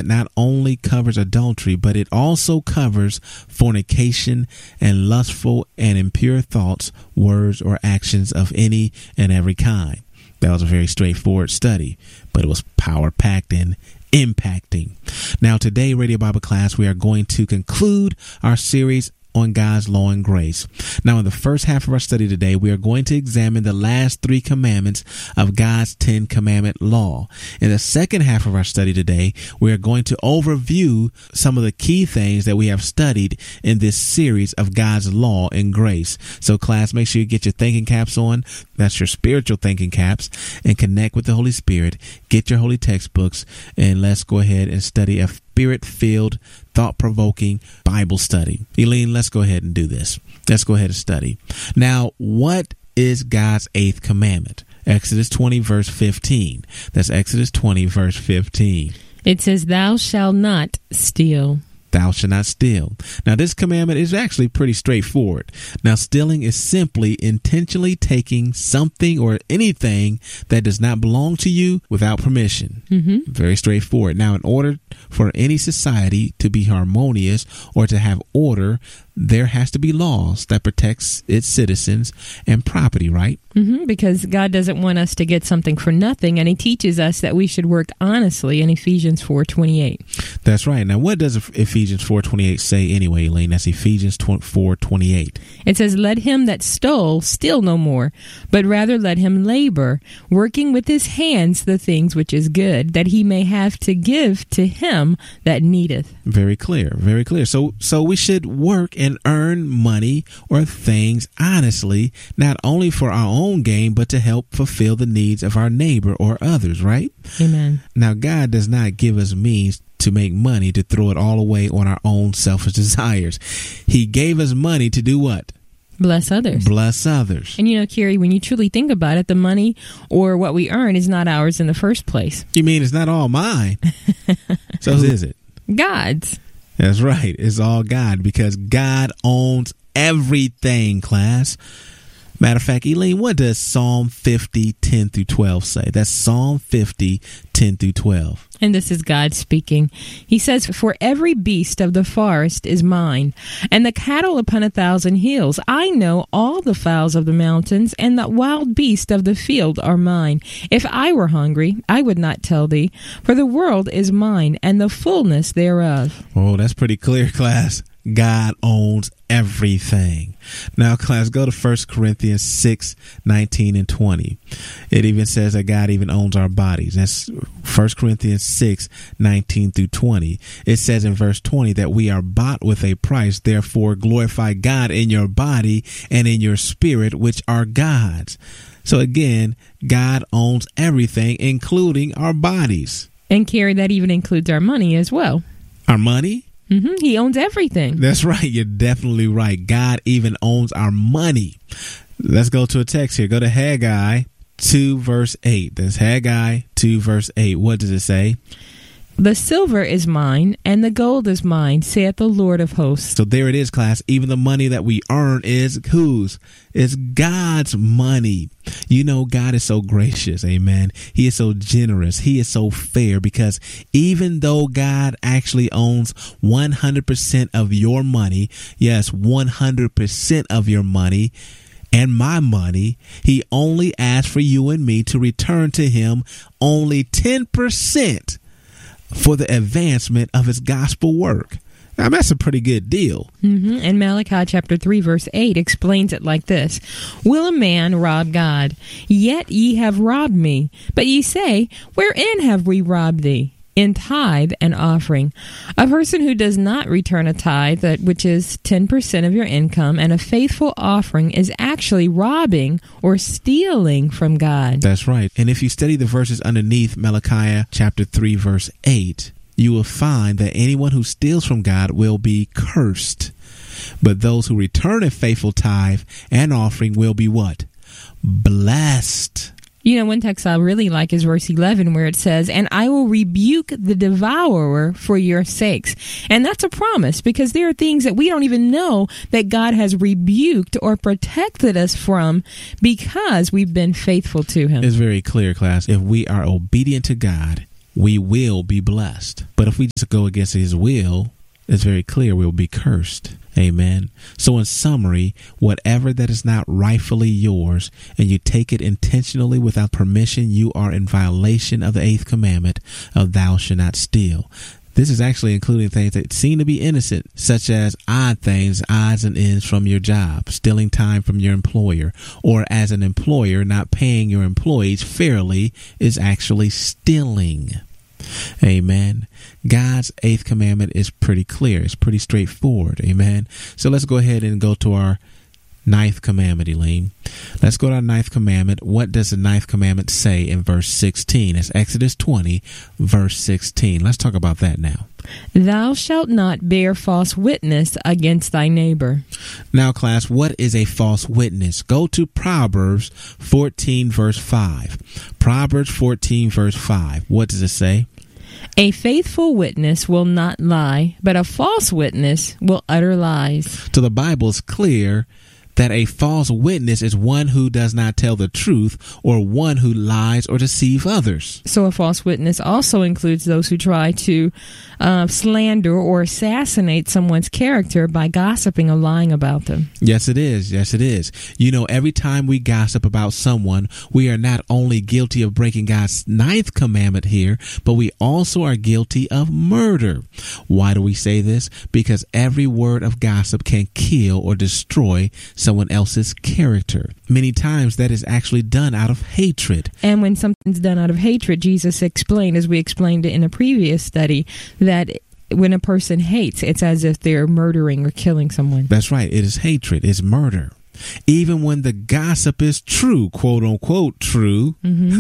not only covers adultery, but it also covers fornication and lustful and impure thoughts, words, or actions of any and every kind. That was a very straightforward study, but it was power-packed and impacting. Now, today, Radio Bible Class, we are going to conclude our series on God's law and grace. Now, in the first half of our study today, we are going to examine the last 3 commandments of God's 10 commandment law. In the second half of our study today, we are going to overview some of the key things that we have studied in this series of God's law and grace. So, class, make sure you get your thinking caps on. That's your spiritual thinking caps, and connect with the Holy Spirit. Get your holy textbooks, and let's go ahead and study a spirit-filled, thought-provoking Bible study. Eileen, let's go ahead and do this. Let's go ahead and study. Now, what is God's 8th commandment? Exodus 20, verse 15. That's Exodus 20, verse 15. It says, "Thou shalt not steal." Thou shalt not steal. Now, this commandment is actually pretty straightforward. Now, stealing is simply intentionally taking something or anything that does not belong to you without permission. Very straightforward. Now, in order for any society to be harmonious or to have order, there has to be laws that protects its citizens and property, right? Because God doesn't want us to get something for nothing, and he teaches us that we should work honestly in Ephesians 4:28. That's right. Now, what does Ephesians 4:28 say anyway, Elaine? That's Ephesians 4:28. It says, "Let him that stole steal no more, but rather let him labor, working with his hands the things which is good, that he may have to give to him that needeth." Very clear, very clear. So we should work and earn money or things honestly, not only for our own gain, but to help fulfill the needs of our neighbor or others, right? Amen. Now, God does not give us means to make money to throw it all away on our own selfish desires. He gave us money to do what? Bless others. Bless others. And you know, Carrie, when you truly think about it, the money or what we earn is not ours in the first place. You mean it's not all mine? So who is it? God's. That's right. It's all God, because God owns everything, class. Matter of fact, Elaine, what does Psalm 50, 10 through 12 say? That's Psalm 50, 10 through 12. And this is God speaking. He says, "For every beast of the forest is mine, and the cattle upon 1,000 hills. I know all the fowls of the mountains, and the wild beasts of the field are mine. If I were hungry, I would not tell thee, for the world is mine, and the fullness thereof." Oh, that's pretty clear, class. God owns everything. Now, class, go to 1 Corinthians 6, 19 and 20. It even says that God even owns our bodies. That's 1 Corinthians 6, 19 through 20. It says in verse 20 that we are bought with a price. Therefore, glorify God in your body and in your spirit, which are God's. So again, God owns everything, including our bodies. And Carrie, that even includes our money as well. Our money? He owns everything. That's right. You're definitely right. God even owns our money. Let's go to a text here. Go to Haggai 2, verse 8. That's Haggai 2, verse 8. What does it say? "The silver is mine, and the gold is mine, saith the Lord of hosts." So there it is, class. Even the money that we earn is whose? It's God's money. You know, God is so gracious. Amen. He is so generous. He is so fair, because even though God actually owns 100% of your money, yes, 100% of your money and my money, he only asks for you and me to return to him only 10% for the advancement of his gospel work. Now, that's a pretty good deal. And Malachi chapter 3, verse 8 explains it like this. "Will a man rob God? Yet ye have robbed me. But ye say, Wherein have we robbed thee? In tithe and offering." A person who does not return a tithe, that which is 10% of your income, and a faithful offering, is actually robbing or stealing from God. That's right. And if you study the verses underneath Malachi chapter 3, verse 8, you will find that anyone who steals from God will be cursed. But those who return a faithful tithe and offering will be what? Blessed. You know, one text I really like is verse 11, where it says, "And I will rebuke the devourer for your sakes." And that's a promise, because there are things that we don't even know that God has rebuked or protected us from because we've been faithful to him. It's very clear, class. If we are obedient to God, we will be blessed. But if we just go against his will, it's very clear we'll be cursed. Amen. So in summary, whatever that is not rightfully yours and you take it intentionally without permission, you are in violation of the 8th commandment of thou shalt not steal. This is actually including things that seem to be innocent, such as odd things, odds and ends from your job, stealing time from your employer, or as an employer, not paying your employees fairly is actually stealing. Amen. God's 8th commandment is pretty clear. It's pretty straightforward. Amen. So let's go ahead and go to our 9th commandment, Elaine. Let's go to our 9th commandment. What does the 9th commandment say in verse 16? It's Exodus 20, verse 16. Let's talk about that now. Thou shalt not bear false witness against thy neighbor. Now, class, what is a false witness? Go to Proverbs 14, verse 5. Proverbs 14, verse 5. What does it say? A faithful witness will not lie, but a false witness will utter lies. So the Bible is clear that a false witness is one who does not tell the truth or one who lies or deceive others. So a false witness also includes those who try to slander or assassinate someone's character by gossiping or lying about them. Yes, it is. Yes, it is. You know, every time we gossip about someone, we are not only guilty of breaking God's 9th commandment here, but we also are guilty of murder. Why do we say this? Because every word of gossip can kill or destroy someone else's character. Many times that is actually done out of hatred. And when something's done out of hatred, Jesus explained, as we explained it in a previous study, that when a person hates, it's as if they're murdering or killing someone. That's right. It is hatred. It's murder. Even when the gossip is true, quote unquote true,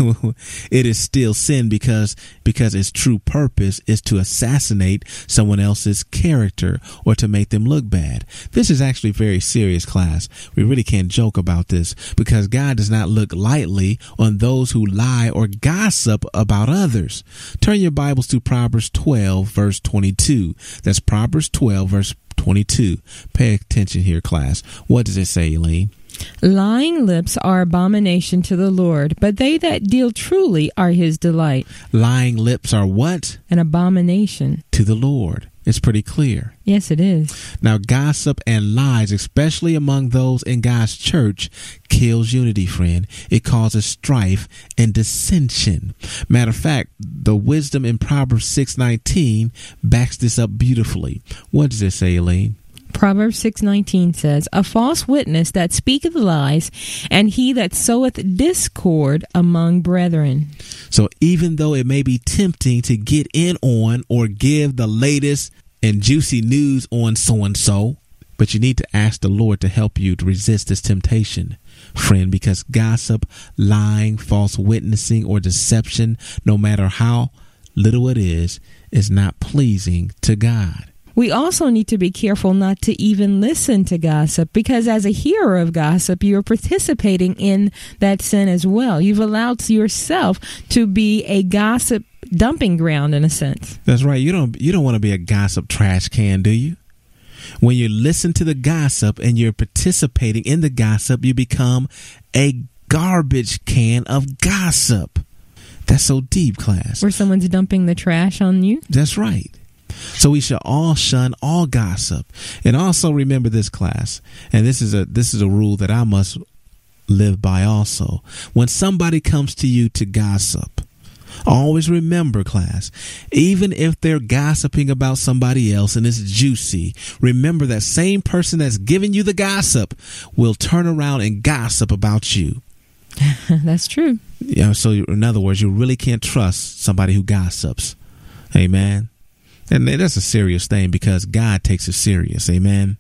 it is still sin because its true purpose is to assassinate someone else's character or to make them look bad. This is actually very serious, class. We really can't joke about this because God does not look lightly on those who lie or gossip about others. Turn your Bibles to Proverbs 12, verse 22. That's Proverbs 12, verse 22. Pay attention here, class. What does it say, Elaine? Lying lips are abomination to the Lord, but they that deal truly are his delight. Lying lips are what? An abomination to the Lord. It's pretty clear. Yes, it is. Now, gossip and lies, especially among those in God's church, kills unity, friend. It causes strife and dissension. Matter of fact, the wisdom in Proverbs 6:19 backs this up beautifully. What does it say, Elaine? Proverbs 6:19 says, A false witness that speaketh lies, and he that soweth discord among brethren. So even though it may be tempting to get in on or give the latest and juicy news on so-and-so, but you need to ask the Lord to help you to resist this temptation, friend, because gossip, lying, false witnessing, or deception, no matter how little it is not pleasing to God. We also need to be careful not to even listen to gossip, because as a hearer of gossip, you're participating in that sin as well. You've allowed yourself to be a gossip dumping ground in a sense. That's right. You don't want to be a gossip trash can, do you? When you listen to the gossip and you're participating in the gossip, you become a garbage can of gossip. That's so deep, class. Where someone's dumping the trash on you? That's right. So we should all shun all gossip. And also remember this, class, and this is a rule that I must live by also. When somebody comes to you to gossip, always remember, class, even if they're gossiping about somebody else and it's juicy, remember that same person that's giving you the gossip will turn around and gossip about you. That's true. Yeah. So in other words, you really can't trust somebody who gossips. Amen. And that's a serious thing because God takes it serious. Amen.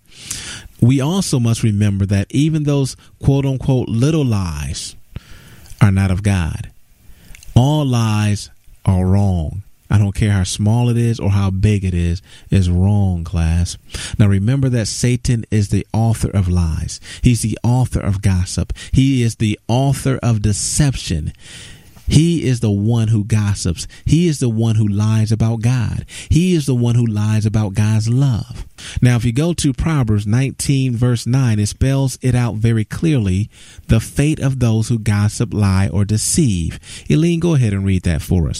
We also must remember that even those quote unquote little lies are not of God. All lies are wrong. I don't care how small it is or how big it is wrong, class. Now remember that Satan is the author of lies. He's the author of gossip. He is the author of deception. He is the one who gossips. He is the one who lies about God. He is the one who lies about God's love. Now, if you go to Proverbs 19, verse 9, it spells it out very clearly, the fate of those who gossip, lie, or deceive. Eileen, go ahead and read that for us.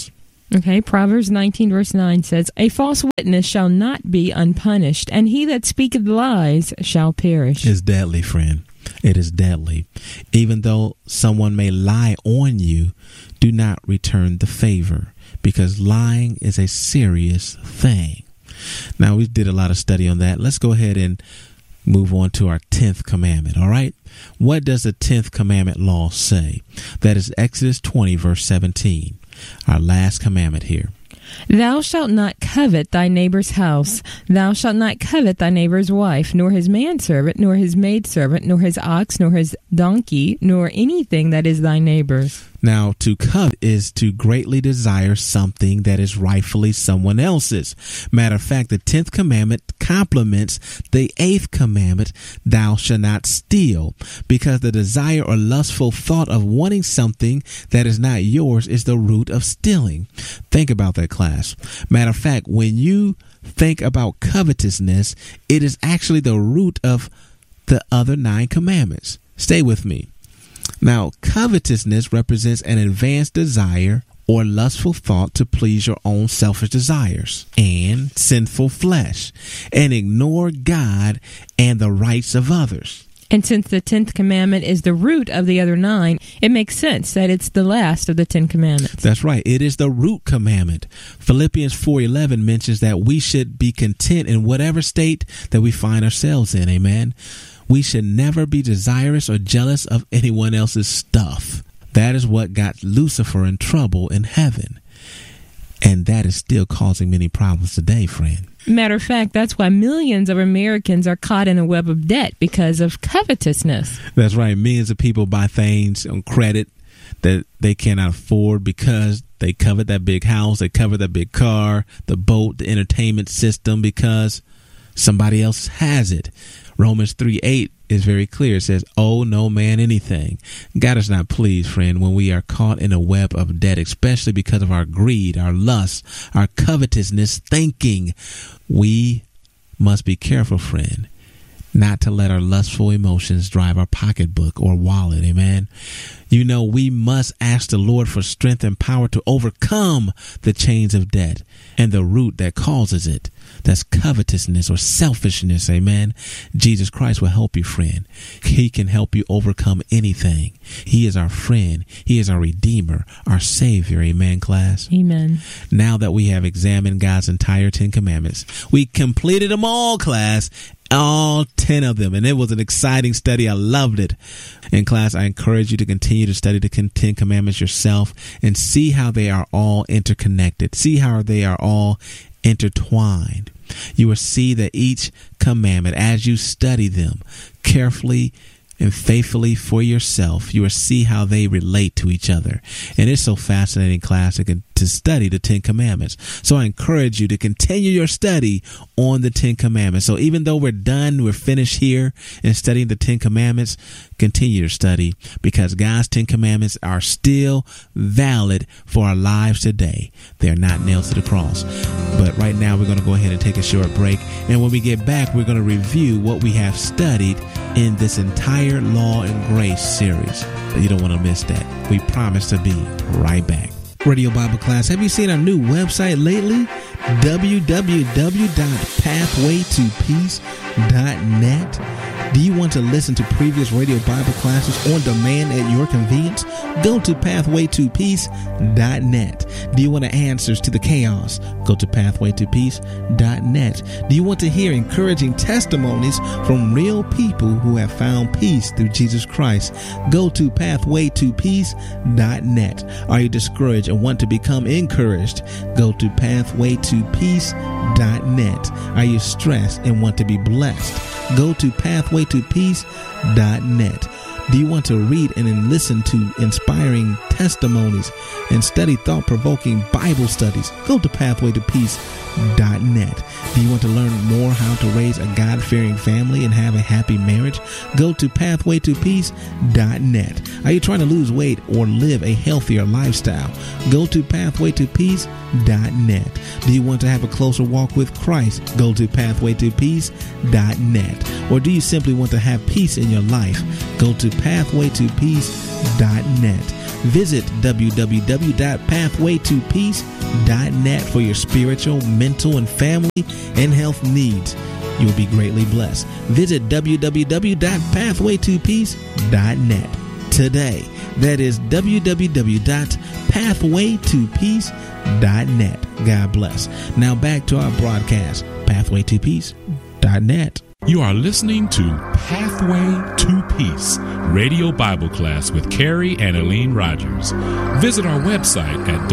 Okay, Proverbs 19 verse 9 says, "A false witness shall not be unpunished, and he that speaketh lies shall perish." It's deadly, friend. It is deadly. Even though someone may lie on you, do not return the favor, because lying is a serious thing. Now, we did a lot of study on that. Let's go ahead and move on to our 10th commandment, all right? What does the 10th commandment law say? That is Exodus 20, verse 17, our last commandment here. "Thou shalt not covet thy neighbor's house. Thou shalt not covet thy neighbor's wife, nor his manservant, nor his maidservant, nor his ox, nor his donkey, nor anything that is thy neighbor's." Now, to covet is to greatly desire something that is rightfully someone else's. Matter of fact, the 10th commandment complements the 8th commandment, "Thou shalt not steal," because the desire or lustful thought of wanting something that is not yours is the root of stealing. Think about that, class. Matter of fact, when you think about covetousness, it is actually the root of the other 9 commandments. Stay with me. Now, covetousness represents an advanced desire or lustful thought to please your own selfish desires and sinful flesh, and ignore God and the rights of others. And since the 10th commandment is the root of the other 9, it makes sense that it's the last of the 10 commandments. That's right. It is the root commandment. Philippians 4:11 mentions that we should be content in whatever state that we find ourselves in. Amen. We should never be desirous or jealous of anyone else's stuff. That is what got Lucifer in trouble in heaven. And that is still causing many problems today, friend. Matter of fact, that's why millions of Americans are caught in a web of debt because of covetousness. That's right. Millions of people buy things on credit that they cannot afford because they covet that big house, they covet that big car, the boat, the entertainment system, because somebody else has it. Romans 3:8 is very clear. It says, "Owe no man anything." God is not pleased, friend, when we are caught in a web of debt, especially because of our greed, our lust, our covetousness thinking. We must be careful, friend, not to let our lustful emotions drive our pocketbook or wallet. Amen. You know, we must ask the Lord for strength and power to overcome the chains of debt and the root that causes it. That's covetousness or selfishness. Amen. Jesus Christ will help you, friend. He can help you overcome anything. He is our friend. He is our Redeemer, our Savior. Amen, class. Amen. Now that we have examined God's entire 10 commandments, we completed them all, class. All 10 of them. And it was an exciting study. I loved it. In class, I encourage you to continue to study the 10 commandments yourself and see how they are all interconnected. See how they are all intertwined. You will see that each commandment, as you study them carefully and faithfully for yourself, you will see how they relate to each other. And it's so fascinating, class, to study the 10 commandments. So I encourage you to continue your study on the 10 commandments. So even though we're done, we're finished here in studying the 10 commandments, continue to study, because God's 10 commandments are still valid for our lives today. They're not nailed to the cross. But right now we're going to go ahead and take a short break. And when we get back, we're going to review what we have studied in this entire Law and Grace series. You don't want to miss that. We promise to be right back. Radio Bible class, have you seen our new website lately? www.pathwaytopeace.net. Do you want to listen to previous Radio Bible classes on demand at your convenience? Go to pathwaytopeace.net. Do you want answers to the chaos? Go to pathwaytopeace.net. Do you want to hear encouraging testimonies from real people who have found peace through Jesus Christ? Go to pathwaytopeace.net. Are you discouraged and want to become encouraged? Go to pathwaytopeace.net. Are you stressed and want to be blessed? Go to pathwaytopeace.net. Do you want to read and listen to inspiring testimonies and study thought-provoking Bible studies? Go to pathwaytopeace.net. Do you want to learn more how to raise a God-fearing family and have a happy marriage? Go to pathwaytopeace.net. Are you trying to lose weight or live a healthier lifestyle? Go to pathwaytopeace.net. Do you want to have a closer walk with Christ? Go to pathwaytopeace.net. Or do you simply want to have peace in your life? Go to pathwaytopeace.net. Visit www.pathwaytopeace.net for your spiritual, mental, and family and health needs. You will be greatly blessed. Visit www.pathwaytopeace.net today. That is www.pathwaytopeace.net. God bless. Now back to our broadcast, pathwaytopeace.net. You are listening to Pathway to Peace, radio Bible class with Carrie and Eileen Rogers. Visit our website at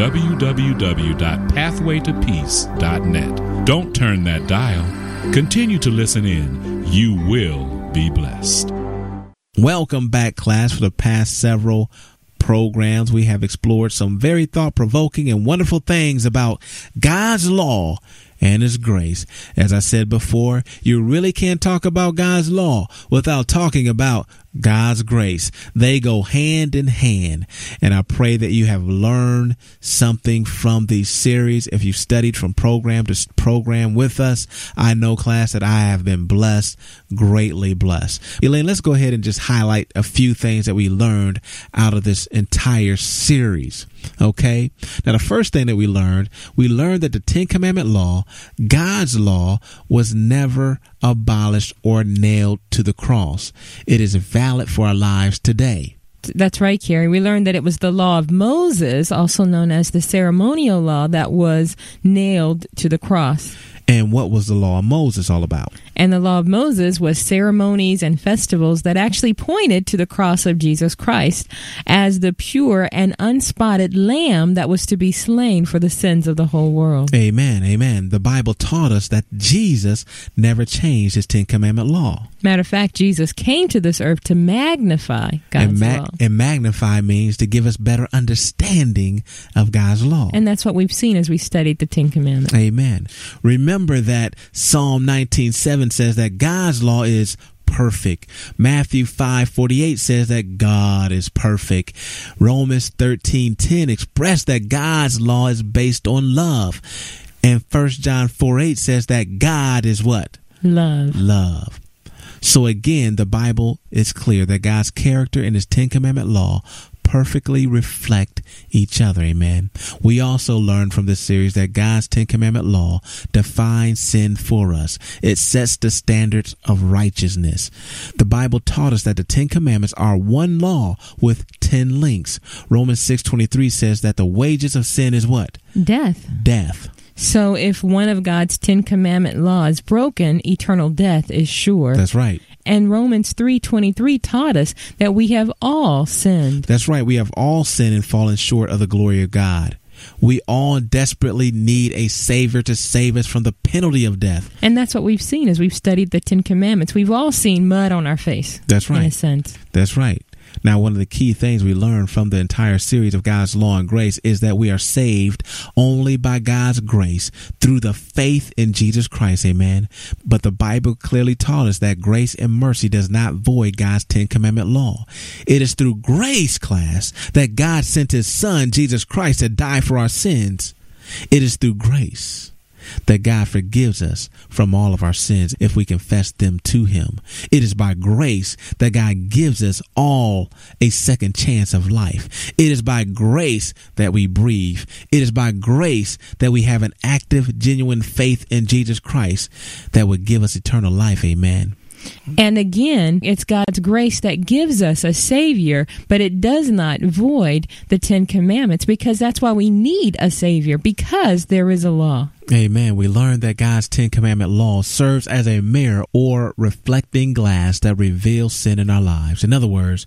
www.pathwaytopeace.net. Don't turn that dial. Continue to listen in. You will be blessed. Welcome back, class. For the past several programs, we have explored some very thought-provoking and wonderful things about God's law and His grace. As I said before, you really can't talk about God's law without talking about God's grace. They go hand in hand. And I pray that you have learned something from these series. If you've studied from program to program with us, I know, class, that I have been blessed, greatly blessed. Elaine, let's go ahead and just highlight a few things that we learned out of this entire series. Okay. Now, the first thing that we learned that the Ten Commandment law, God's law, was never abolished or nailed to the cross. It is valid for our lives today. That's right, Carrie. We learned that it was the law of Moses, also known as the ceremonial law, that was nailed to the cross. And what was the law of Moses all about? And the law of Moses was ceremonies and festivals that actually pointed to the cross of Jesus Christ as the pure and unspotted lamb that was to be slain for the sins of the whole world. Amen. Amen. The Bible taught us that Jesus never changed His Ten Commandment law. Matter of fact, Jesus came to this earth to magnify God's law. And magnify means to give us better understanding of God's law. And that's what we've seen as we studied the Ten Commandments. Amen. Remember that Psalm 19:7 says that God's law is perfect. Matthew 5:48 says that God is perfect. Romans 13:10 expressed that God's law is based on love. And 1 John 4:8 says that God is what? Love. Love. So again, the Bible is clear that God's character and His Ten Commandment law perfectly reflect each other. Amen. We also learned from this series that God's Ten Commandment law defines sin for us. It sets the standards of righteousness. The Bible taught us that the Ten Commandments are one law with 10 links. Romans 6:23 says that the wages of sin is what? Death. Death. So if one of God's Ten Commandment laws is broken, eternal death is sure. That's right. And Romans 3:23 taught us that we have all sinned. That's right. We have all sinned and fallen short of the glory of God. We all desperately need a Savior to save us from the penalty of death. And that's what we've seen as we've studied the Ten Commandments. We've all seen mud on our face. That's right. In a sense. That's right. Now, one of the key things we learned from the entire series of God's law and grace is that we are saved only by God's grace through the faith in Jesus Christ. Amen. But the Bible clearly taught us that grace and mercy does not void God's Ten Commandment law. It is through grace, class, that God sent His Son, Jesus Christ, to die for our sins. It is through grace that God forgives us from all of our sins if we confess them to Him. It is by grace that God gives us all a second chance of life. It is by grace that we breathe. It is by grace that we have an active, genuine faith in Jesus Christ that would give us eternal life. Amen. And again, it's God's grace that gives us a Savior, but it does not void the Ten Commandments, because that's why we need a Savior, because there is a law. Amen. We learned that God's Ten Commandment law serves as a mirror or reflecting glass that reveals sin in our lives. In other words,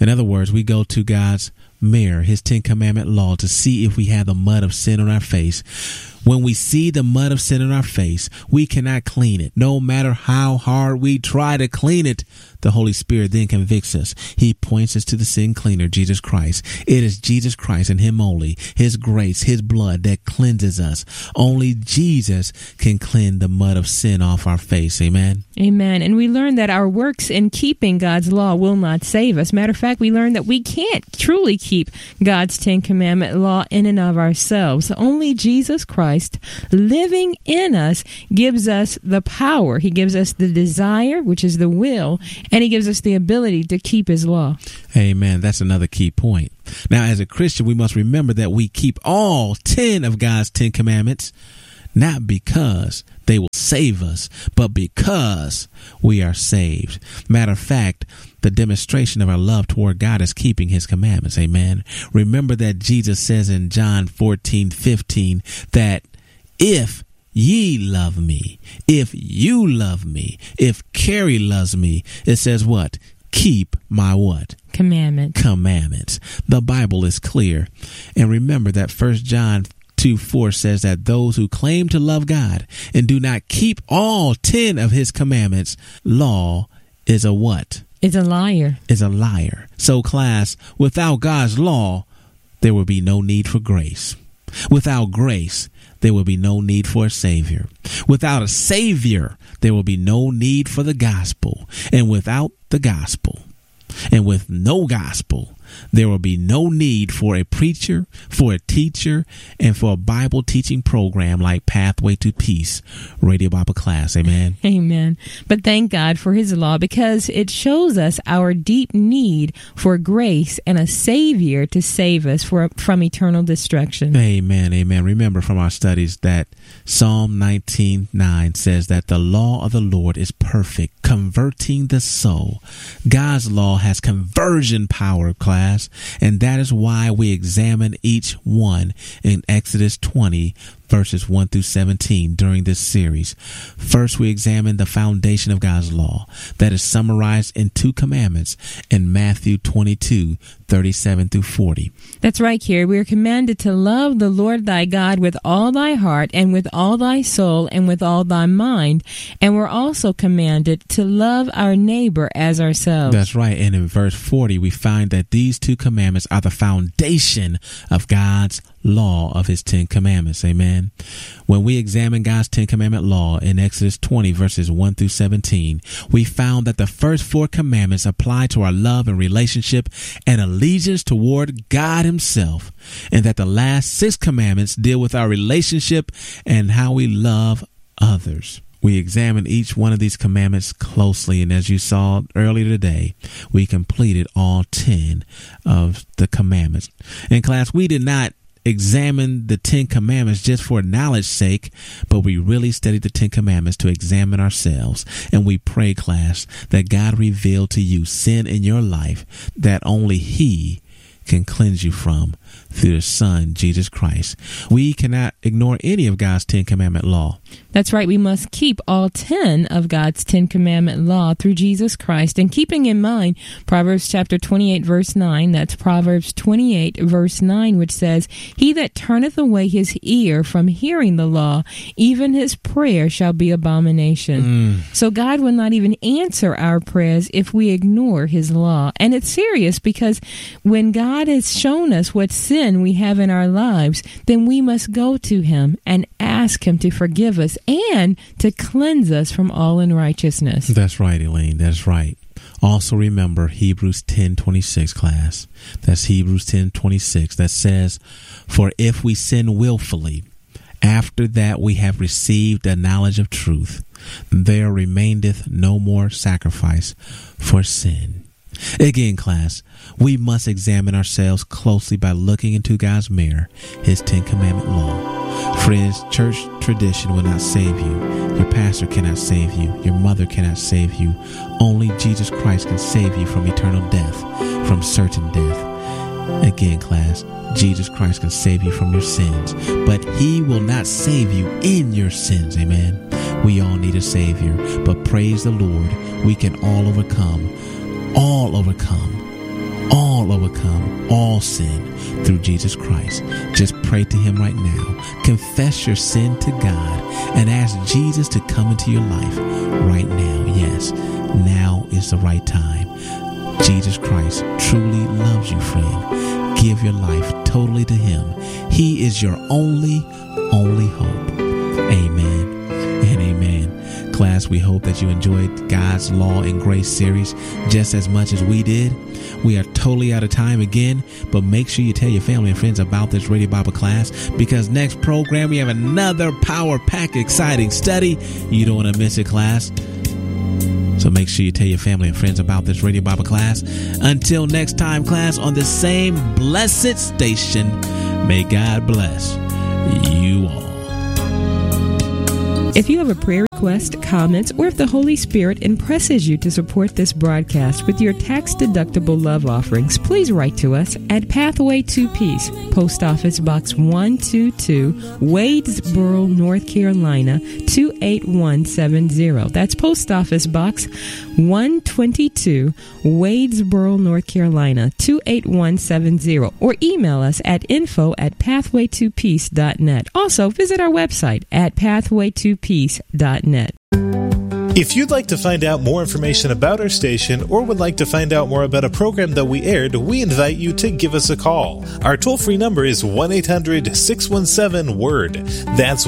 we go to God's mirror, His Ten Commandment law, to see if we have the mud of sin on our face. When we see the mud of sin on our face, we cannot clean it. No matter how hard we try to clean it, the Holy Spirit then convicts us. He points us to the sin cleaner, Jesus Christ. It is Jesus Christ and Him only, His grace, His blood that cleanses us. Only Jesus can cleanse the mud of sin off our face. Amen. Amen. And we learned that our works in keeping God's law will not save us. Matter of fact, we learned that we can't truly keep God's Ten Commandment law in and of ourselves. Only Jesus Christ Christ living in us gives us the power. He gives us the desire, which is the will, and he gives us the ability to keep his law. Amen. That's another key point. Now, as a Christian, we must remember that we keep all 10 of God's 10 commandments, not because they will save us, but because we are saved. Matter of fact, the demonstration of our love toward God is keeping his commandments. Amen. Remember that Jesus says in John 14:15 that if ye love me, if you love me, if Carrie loves me, it says what? Keep my what? Commandments. The Bible is clear. And remember that 1 John 2:4 says that those who claim to love God and do not keep all 10 of his commandments, law is a what? Is a liar. Is a liar. So class, without God's law, there will be no need for grace. Without grace, there will be no need for a Savior. Without a Savior, there will be no need for the gospel. And without the gospel, and with no gospel, there will be no need for a preacher, for a teacher, and for a Bible teaching program like Pathway to Peace Radio Bible Class. Amen. Amen. But thank God for his law, because it shows us our deep need for grace and a Savior to save us from eternal destruction. Amen. Amen. Remember from our studies that Psalm 19:9 says that the law of the Lord is perfect, converting the soul. God's law has conversion power, class. And that is why we examine each one in Exodus 20, verses 1 through 17 during this series. First, we examine the foundation of God's law that is summarized in 2 commandments in Matthew 22, 37 through 40. That's right, Carrie. We are commanded to love the Lord thy God with all thy heart and with all thy soul and with all thy mind. And we're also commanded to love our neighbor as ourselves. That's right. And in verse 40, we find that these 2 commandments are the foundation of God's law of his 10 commandments. Amen. When we examine God's 10 commandment law in Exodus 20 verses 1 through 17, we found that the first 4 commandments apply to our love and relationship and allegiance toward God himself, and that the last 6 commandments deal with our relationship and how we love others. We examined each one of these commandments closely, and as you saw earlier today, we completed all 10 of the commandments. In class, we did not examine the 10 commandments just for knowledge's sake, but we really studied the 10 commandments to examine ourselves. And we pray, class, that God revealed to you sin in your life that only he can cleanse you from through the Son, Jesus Christ. We cannot ignore any of God's 10 commandment law. That's right. We must keep all 10 of God's 10 commandment law through Jesus Christ. And keeping in mind Proverbs chapter 28 verse 9, that's Proverbs 28 verse 9, which says, he that turneth away his ear from hearing the law, even his prayer shall be abomination. So God will not even answer our prayers if we ignore his law. And it's serious, because when God has shown us what sin we have in our lives, then we must go to him and ask him to forgive us and to cleanse us from all unrighteousness. That's right, Elaine. That's right. Also remember Hebrews 10:26, class. That's Hebrews 10:26 that says, for if we sin willfully, after that we have received the knowledge of truth, there remaineth no more sacrifice for sin. Again, class, we must examine ourselves closely by looking into God's mirror, his 10 commandment law. Friends, church tradition will not save you. Your pastor cannot save you. Your mother cannot save you. Only Jesus Christ can save you from eternal death, from certain death. Again, class, Jesus Christ can save you from your sins, but he will not save you in your sins. Amen. We all need a Savior, but praise the Lord, we can all overcome all sin through Jesus Christ. Just pray to him right now. Confess your sin to God and ask Jesus to come into your life right now. Yes, now is the right time. Jesus Christ truly loves you, friend. Give your life totally to him. He is your only hope. Amen and amen. Class, we hope that you enjoyed God's Law and Grace series just as much as we did. We are totally out of time again, but make sure you tell your family and friends about this Radio Bible class, because next program we have another power-packed, exciting study. You don't want to miss it, class. So make sure you tell your family and friends about this Radio Bible class. Until next time, class, on the same blessed station, may God bless you all. If you have a prayer request, comments, or if the Holy Spirit impresses you to support this broadcast with your tax-deductible love offerings, please write to us at Pathway to Peace, Post Office Box 122, Wadesboro, North Carolina, 28170. That's Post Office Box 122, Wadesboro, North Carolina, 28170. Or email us at info@pathwaytopeace.net. Also, visit our website at pathwaytopeace.net. If you'd like to find out more information about our station or would like to find out more about a program that we aired, we invite you to give us a call. Our toll-free number is 1-800-617-WORD. That's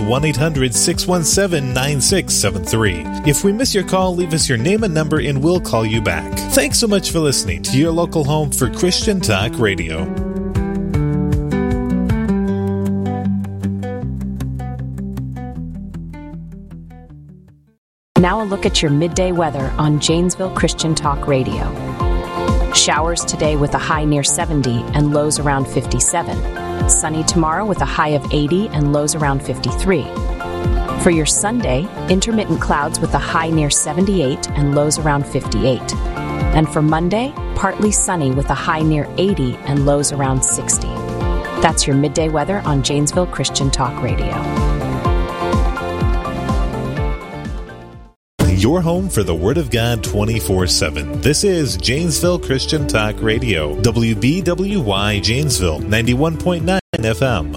1-800-617-9673. If we miss your call, leave us your name and number and we'll call you back. Thanks so much for listening to your local home for Christian Talk Radio. Now a look at your midday weather on Janesville Christian Talk Radio. Showers today with a high near 70 and lows around 57. Sunny tomorrow with a high of 80 and lows around 53. For your Sunday, intermittent clouds with a high near 78 and lows around 58. And for Monday, partly sunny with a high near 80 and lows around 60. That's your midday weather on Janesville Christian Talk Radio. Your home for the Word of God 24/7. This is Janesville Christian Talk Radio, WBWY Janesville, 91.9 FM.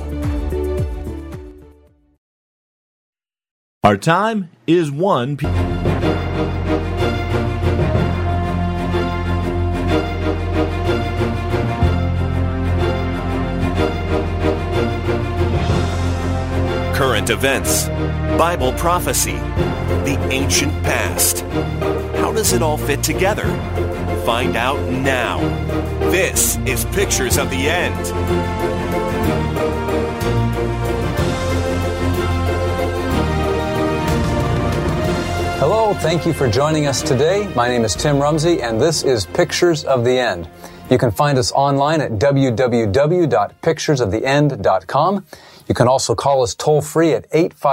Our time is 1 p.m. Current events, Bible prophecy, the ancient past. How does it all fit together? Find out now. This is Pictures of the End. Hello, thank you for joining us today. My name is Tim Rumsey, and this is Pictures of the End. You can find us online at www.picturesoftheend.com. You can also call us toll-free at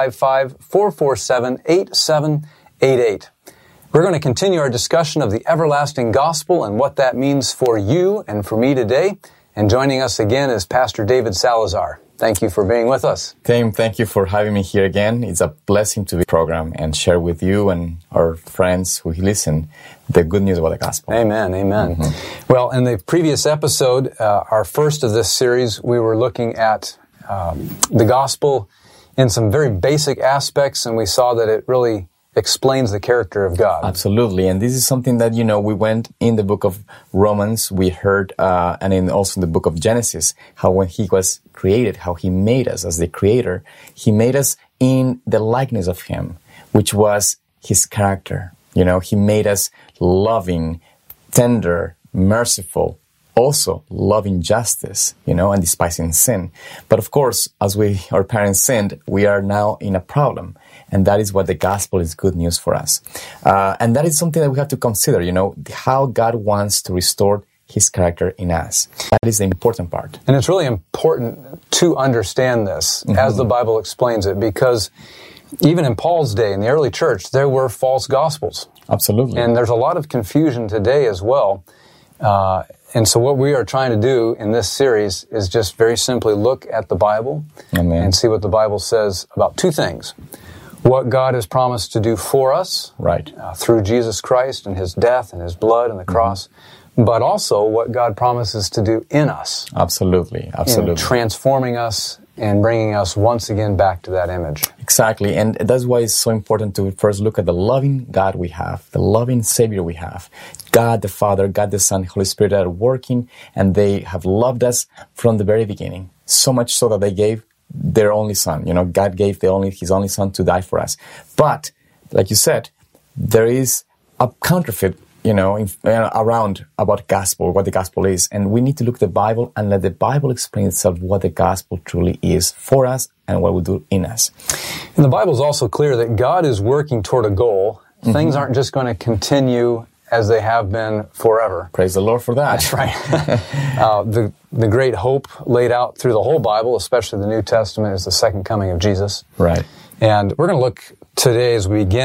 855-447-8788. We're going to continue our discussion of the everlasting gospel and what that means for you and for me today. And joining us again is Pastor David Salazar. Thank you for being with us. Tim, thank you for having me here again. It's a blessing to be on the program and share with you and our friends who listen the good news about the gospel. Amen, amen. Mm-hmm. Well, in the previous episode, our first of this series, we were looking at the gospel in some very basic aspects, and we saw that it really explains the character of God. Absolutely, and this is something that, we went in the book of Romans, we heard, and also in the book of Genesis, how when He was created, how He made us as the Creator, He made us in the likeness of Him, which was His character. He made us loving, tender, merciful, also loving justice, and despising sin. But of course, as our parents sinned, we are now in a problem. And that is what the gospel is good news for us. And that is something that we have to consider, how God wants to restore His character in us. That is the important part. And it's really important to understand this as the Bible explains it, because even in Paul's day, in the early church, there were false gospels. Absolutely. And there's a lot of confusion today as well. And so what we are trying to do in this series is just very simply look at the Bible and see what the Bible says about two things. What God has promised to do for us through Jesus Christ and His death and His blood and the cross, but also what God promises to do in us. Absolutely, absolutely. In transforming us and bringing us once again back to that image. Exactly, and that's why it's so important to first look at the loving God we have, the loving Savior we have. God the Father, God the Son, Holy Spirit are working, and they have loved us from the very beginning. So much so that they gave their only Son. God gave His only Son to die for us. But like you said, there is a counterfeit, around about gospel, what the gospel is. And we need to look at the Bible and let the Bible explain itself what the gospel truly is for us and what it will do in us. And the Bible is also clear that God is working toward a goal. Mm-hmm. Things aren't just going to continue as they have been forever. Praise the Lord for that. That's right. The great hope laid out through the whole Bible, especially the New Testament, is the second coming of Jesus. Right. And we're going to look today as we begin